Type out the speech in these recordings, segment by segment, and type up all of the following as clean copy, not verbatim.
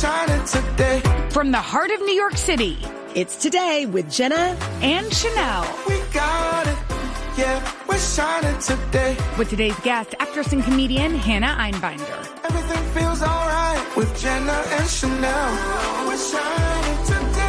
shining today. From the heart of New York City, it's Today with Jenna and Chanel. We got it. Yeah, we're shining today. With today's guest, actress and comedian Hannah Einbinder. Everything feels alright with Jenna and Chanel. We're shining today.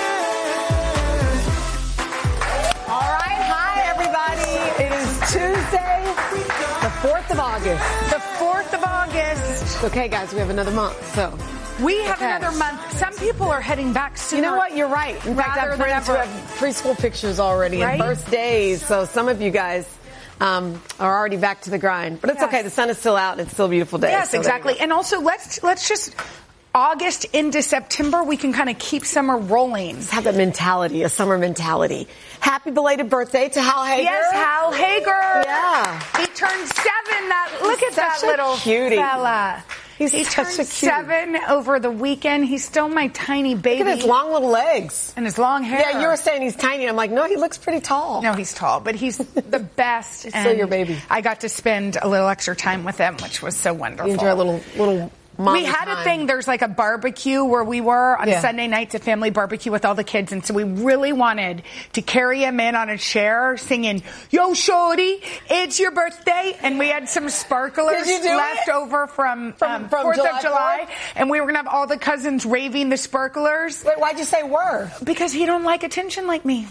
All right, hi everybody. It is Tuesday, the 4th of August. The 4th of August. Okay, guys, we have another month, so. We have another month. Some people are heading back sooner. You know what? You're right. In fact, I have friends who have preschool pictures already and birthdays. So some of you guys are already back to the grind. But it's okay. The sun is still out. It's still a beautiful day. Yes, so exactly. And also, let's just August into September, we can kind of keep summer rolling. Just have that mentality, a summer mentality. Happy belated birthday to Hal Hager. Yes, Hal Hager. Yeah. He turned 7. Look at that little cutie fella. He turned 7 over the weekend. He's still my tiny baby. Look at his long little legs. And his long hair. Yeah, you were saying he's tiny. I'm like, no, he looks pretty tall. No, he's tall, but he's the best. He's still your baby. I got to spend a little extra time with him, which was so wonderful. You enjoy a little we had a thing, there's like a barbecue where we were on Sunday nights, a family barbecue with all the kids, and so we really wanted to carry him in on a chair singing, "Yo, shorty, it's your birthday," and we had some sparklers left over from 4th of July, and we were going to have all the cousins raving the sparklers. Wait, why'd you say were? Because he don't like attention like me.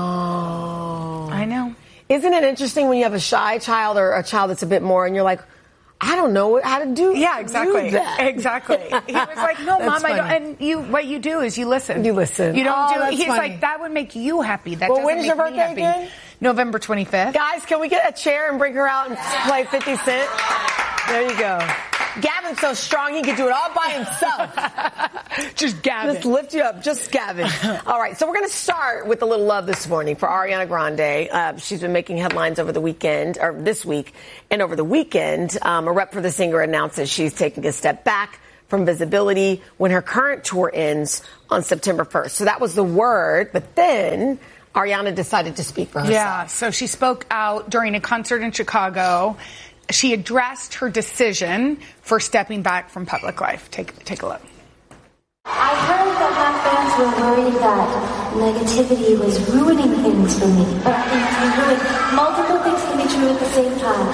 Oh. I know. Isn't it interesting when you have a shy child or a child that's a bit more, and you're like, I don't know how to do. Yeah, exactly. Do that. Exactly. He was like, "No, Mom, I don't." And what you do is you listen. You listen. You don't do. That's He's funny. like, "That would make you happy." That well, doesn't when's make your me birthday happy. again? November 25th. Guys, can we get a chair and bring her out and play 50 Cent? There you go. Gavin's so strong he can do it all by himself. Just Gavin. Just lift you up. Just Gavin. All right, so we're going to start with a little love this morning for Ariana Grande. She's been making headlines over the weekend, or this week, and over the weekend. A rep for the singer announces she's taking a step back from visibility when her current tour ends on September 1st. So that was the word, but then Ariana decided to speak for herself. Yeah, so she spoke out during a concert in Chicago. She addressed her decision for stepping back from public life. Take a look. I heard that my fans were worried that negativity was ruining things for me. But I think it can ruin. Multiple things can be true at the same time.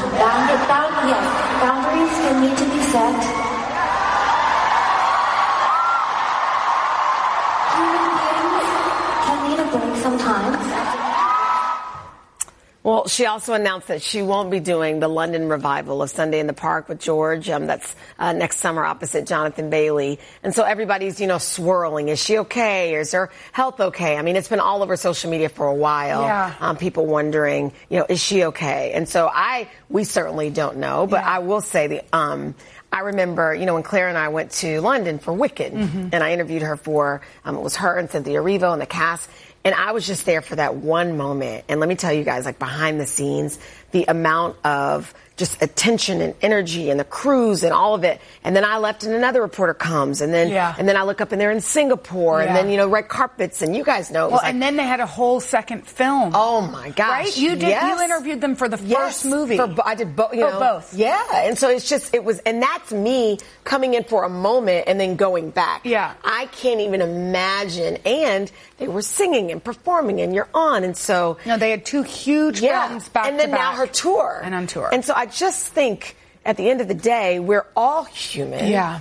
Boundaries can need to be set. Human beings can need a break sometimes. Well, she also announced that she won't be doing the London revival of Sunday in the Park with George. That's next summer opposite Jonathan Bailey. And so everybody's, swirling. Is she okay? Is her health okay? I mean, it's been all over social media for a while. Yeah. People wondering, is she okay? And so we certainly don't know. But I will say I remember, when Claire and I went to London for Wicked, and I interviewed her for, it was her and Cynthia Erivo and the cast. And I was just there for that one moment. And let me tell you guys, like behind the scenes, the amount of just attention and energy and the cruise and all of it. And then I left and another reporter comes. And then I look up and they're in Singapore. And then, red carpets. And you guys know. And then they had a whole second film. Oh, my gosh. Right? You did. Yes. You interviewed them for the first movie. I did both. Both. Yeah. And so and that's me coming in for a moment and then going back. Yeah. I can't even imagine. And they were singing and performing and you're on. And so. No, they had 2 huge films back to back. And then now her tour. And on tour. And so I just think at the end of the day, we're all human. Yeah.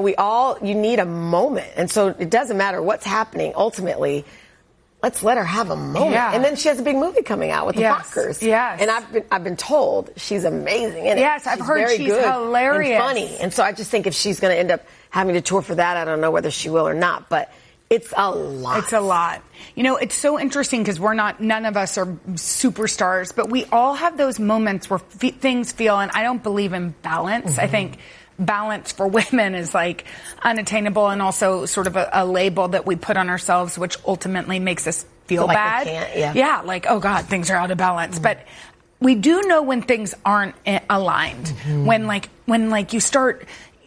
You need a moment. And so it doesn't matter what's happening. Ultimately, let's let her have a moment. Yeah. And then she has a big movie coming out with the Fockers. Yes. And I've been told she's amazing in it. Yes, I've heard she's hilarious. And funny. And so I just think if she's going to end up having to tour for that, I don't know whether she will or not. But it's a lot. It's a lot. It's so interesting because none of us are superstars, but we all have those moments where things feel, and I don't believe in balance. I think balance for women is like unattainable and also sort of a label that we put on ourselves, which ultimately makes us feel bad. Yeah, like, oh God, things are out of balance. But we do know when things aren't aligned. When you start,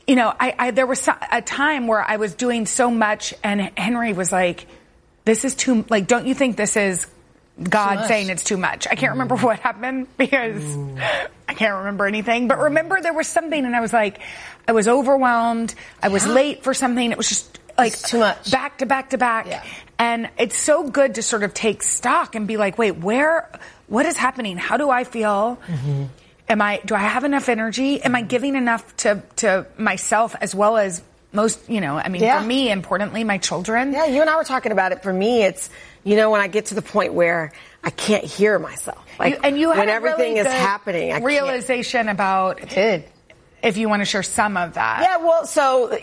there was a time where I was doing so much and Henry was like, this is too, don't you think this is God saying it's too much? I can't remember what happened because I can't remember anything. But remember there was something and I was like, I was overwhelmed. I was late for something. It was just like it's too much. Back to back to back. Yeah. And it's so good to sort of take stock and be like, wait, what is happening? How do I feel? Mm-hmm. Do I have enough energy? Am I giving enough to myself as well as most, for me, importantly, my children? Yeah, you and I were talking about it. For me, it's, when I get to the point where I can't hear myself. You had when a everything really is good happening, I realization about it. If you want to share some of that. Yeah, well, so,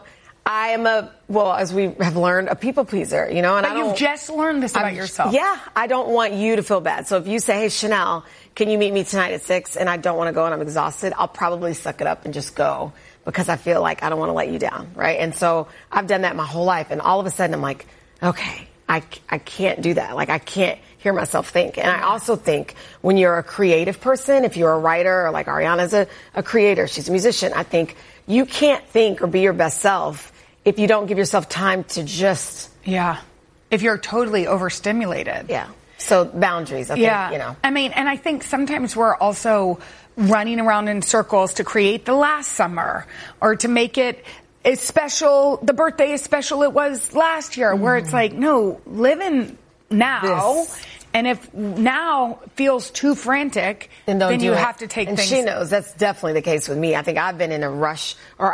I am as we have learned, a people pleaser, and but you've just learned this about yourself. Yeah, I don't want you to feel bad. So if you say, hey, Chanel, can you meet me tonight at 6? And I don't want to go and I'm exhausted, I'll probably suck it up and just go because I feel like I don't want to let you down, right? And so I've done that my whole life. And all of a sudden I'm like, okay, I can't do that. Like, I can't hear myself think. And I also think when you're a creative person, if you're a writer, or like Ariana's a creator, she's a musician, I think you can't think or be your best self if you don't give yourself time to just... Yeah. If you're totally overstimulated. Yeah. So boundaries, I think, I mean, and I think sometimes we're also running around in circles to create the last summer or to make it as special, the birthday as special it was last year, where it's like, no, live in now. This. And if now feels too frantic, then you have to take things. And she knows that's definitely the case with me. I think I've been in a rush, or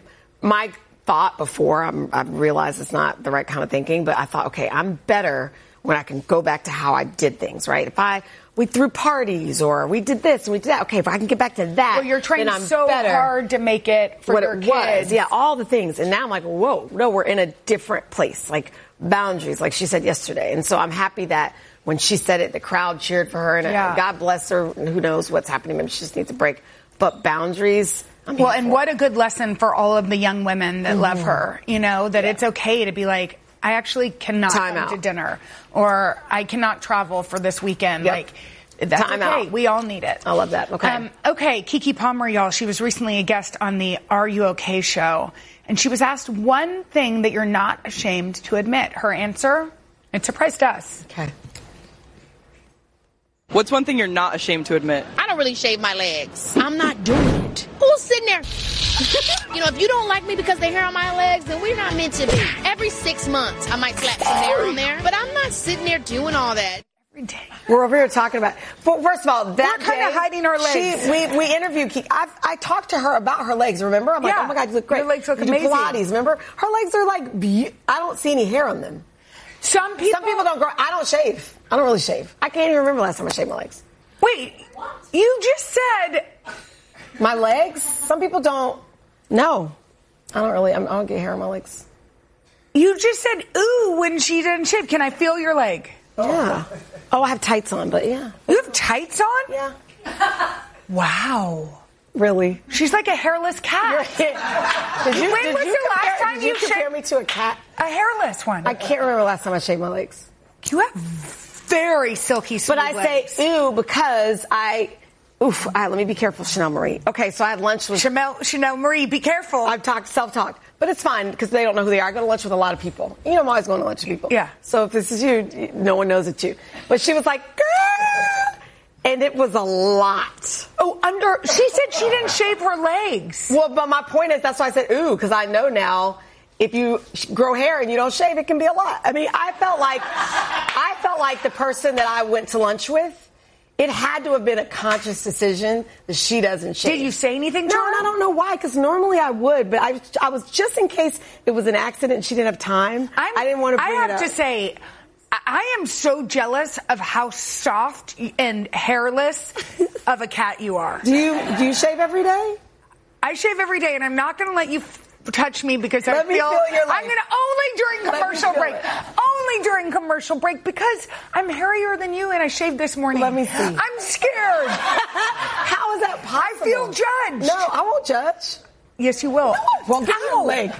my thought before, I've realized it's not the right kind of thinking, but I thought, okay, I'm better when I can go back to how I did things, right? We threw parties, or we did this and we did that. Okay, if I can get back to that, well, you're trying so hard to make it for your kids. Yeah, all the things. And now I'm like, whoa, no, we're in a different place. Like boundaries, like she said yesterday. And so I'm happy that when she said it, the crowd cheered for her, and God bless her. And who knows what's happening? Maybe she just needs a break. But boundaries. And what a good lesson for all of the young women that love her. That it's okay to be like, I actually cannot come to dinner, or I cannot travel for this weekend. Yep. Like, that's Time okay. out. We all need it. I love that. Okay. Okay, Keke Palmer, y'all. She was recently a guest on the Are You OK show, and she was asked one thing that you're not ashamed to admit. Her answer, it surprised us. Okay. What's one thing you're not ashamed to admit? I don't really shave my legs. I'm not doing it. Who's sitting there? If you don't like me because they hair on my legs, then we're not meant to be. Every 6 months, I might slap some hair on there, but I'm not sitting there doing all that. Every day. We're over here talking about. First of all, that we're kind of hiding our legs. We interviewed Keke. I talked to her about her legs. Remember? I'm like, oh my God, you look great. Your legs look you amazing. do Pilates. Remember? Her legs are like. I don't see any hair on them. Some people don't grow. I don't shave. I don't really shave. I can't even remember last time I shaved my legs. Wait, you just said my legs? Some people don't. No, I don't really. I don't get hair on my legs. You just said ooh when she didn't shave. Can I feel your leg? Yeah. Oh, I have tights on, but yeah. You have tights on? Yeah. Wow. Really? She's like a hairless cat. When was the last time you compare me to a cat? A hairless one. I can't remember last time I shaved my legs. You have very silky smooth legs. But I say ew because let me be careful, Chanel Marie. Okay, so I had lunch with Chanel Marie. Be careful. I've talked self-talk, but it's fine because they don't know who they are. I go to lunch with a lot of people. I'm always going to lunch with people. Yeah. So if this is you, no one knows it's you. But she was like, girl, and it was a lot. Oh, she said she didn't shave her legs. Well, but my point is that's why I said ooh because I know now. If you grow hair and you don't shave, it can be a lot. I mean, I felt like the person that I went to lunch with, it had to have been a conscious decision that she doesn't shave. Did you say anything to her? No, I don't know why, because normally I would, but I was just in case it was an accident and she didn't have time. I didn't want to bring it up. I have to say, I am so jealous of how soft and hairless of a cat you are. Do you shave every day? I shave every day, and I'm not going to let you touch me because Let me feel your I'm going to only during commercial break. Only during commercial break because I'm hairier than you and I shaved this morning. Let me see. I'm scared. How is that possible? I feel judged. No, I won't judge. Yes, you will. Well, give me a leg.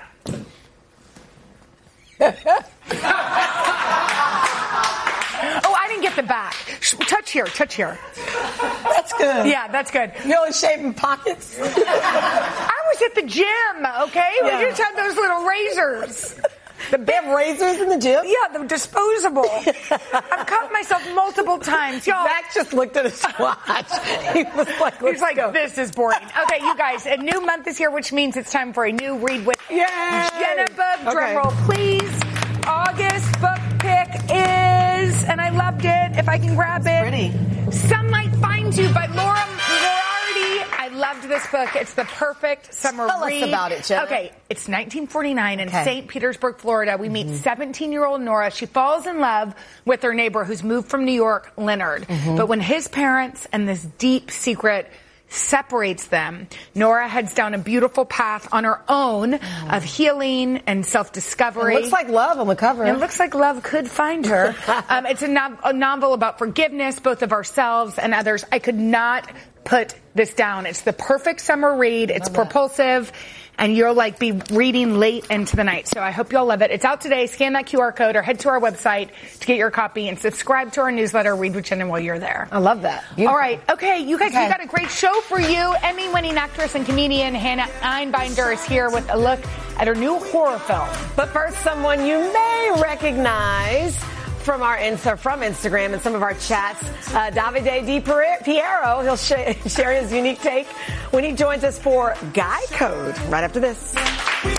Oh, I didn't get the back. Touch here. That's good. Yeah, that's good. You only shaving pockets? I was at the gym, okay? Yeah. We just had those little razors. They have razors in the gym? Yeah, the disposable. I've cut myself multiple times. Y'all. Zach just looked at his watch. He was like, He's like, this is boring. Okay, you guys, a new month is here, which means it's time for a new Read with Jenna book. Drum roll, please. August book pick is, and I loved it, if I can grab it. Pretty. Sunlight Finds You by Laura Moriarty. I loved this book. It's the perfect summer read. Tell us about it, Jenna. Okay, it's 1949 in St. Petersburg, Florida. We meet 17-year-old Nora. She falls in love with her neighbor who's moved from New York, Leonard. But when his parents and this deep secret separates them, Nora heads down a beautiful path on her own of healing and self-discovery. It looks like love on the cover. It looks like love could find her. It's a novel about forgiveness, both of ourselves and others. I could not put this down. It's the perfect summer read. It's propulsive. And you'll be reading late into the night. So I hope y'all love it. It's out today. Scan that QR code or head to our website to get your copy and subscribe to our newsletter, Read with Jenna, while you're there. I love that. Beautiful. All right. Okay, you guys, we've got a great show for you. Emmy-winning actress and comedian Hannah Einbinder is here with a look at her new horror film. But first, someone you may recognize from Instagram and some of our chats, Davide Di Piero. He'll share his unique take when he joins us for Guy Code right after this.